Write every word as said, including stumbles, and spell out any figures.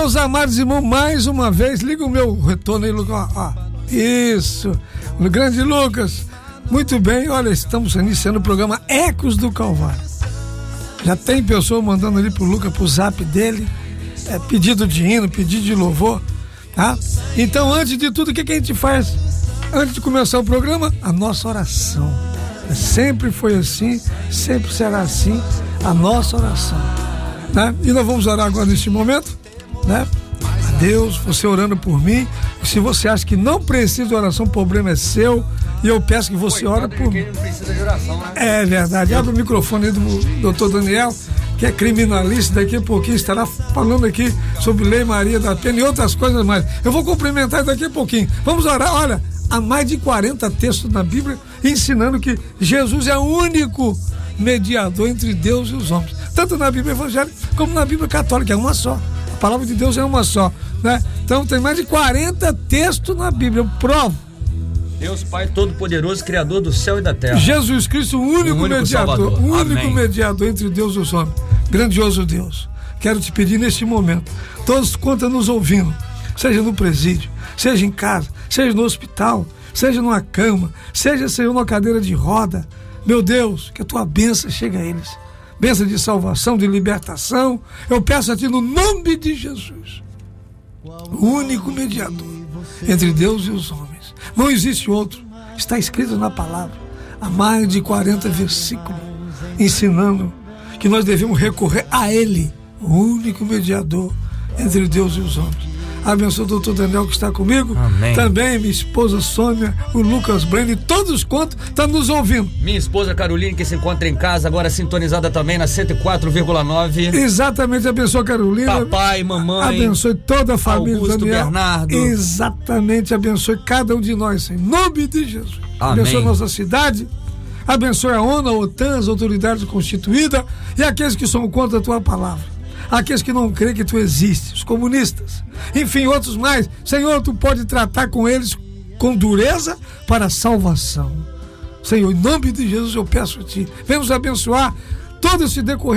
meus amados irmãos, mais uma vez, liga o meu retorno aí, Lucas. Ó, isso, o grande Lucas. Muito bem, olha, estamos iniciando o programa Ecos do Calvário. Já tem pessoa mandando ali pro Lucas, pro zap dele, é, pedido de hino, pedido de louvor, tá? Então, antes de tudo, o que, que a gente faz? Antes de começar o programa, a nossa oração. Sempre foi assim, sempre será assim, a nossa oração, né? E nós vamos orar agora neste momento, né? A Deus, você orando por mim. Se você acha que não precisa de oração, o problema é seu. E eu peço que você ore por mim. Não precisa de oração, né? É verdade. Abre o microfone aí do doutor Daniel, que é criminalista. Daqui a pouquinho estará falando aqui sobre Lei Maria da Penha e outras coisas mais. Eu vou cumprimentar daqui a pouquinho. Vamos orar. Olha, há mais de quarenta textos na Bíblia ensinando que Jesus é o único mediador entre Deus e os homens. Tanto na Bíblia evangélica como na Bíblia católica. É uma só. A palavra de Deus é uma só, né? Então tem mais de quarenta textos na Bíblia. Eu provo. Deus Pai Todo-Poderoso, Criador do céu e da terra. Jesus Cristo, o único, o único mediador, Salvador. o único Amém. mediador entre Deus e os homens. Grandioso Deus, quero te pedir neste momento, todos quantos nos ouvindo, seja no presídio, seja em casa, seja no hospital, seja numa cama, seja, Senhor, numa cadeira de roda, meu Deus, que a tua bênção chegue a eles, bênção de salvação, de libertação. Eu peço a ti no nome de Jesus, o único mediador entre Deus e os homens. Não existe outro. Está escrito na palavra, há mais de quarenta versículos, ensinando que nós devemos recorrer a Ele, o único mediador entre Deus e os homens. Abençoe o doutor Daniel que está comigo. Amém. Também minha esposa Sônia, o Lucas Breno e todos quantos estão nos ouvindo. Minha esposa Caroline, que se encontra em casa, agora sintonizada também na cento e quatro vírgula nove. Exatamente, abençoe a Carolina. Papai, mamãe. Abençoe toda a família. Augusto, Daniel. Bernardo. Exatamente, abençoe cada um de nós, em nome de Jesus. Amém. Abençoe a nossa cidade. Abençoe a ONU, a OTAN, as autoridades constituídas e aqueles que são contra a tua palavra. Aqueles que não creem que tu existes, os comunistas, enfim, outros mais. Senhor, tu pode tratar com eles com dureza para a salvação. Senhor, em nome de Jesus eu peço a ti, venha nos abençoar todo esse decorrer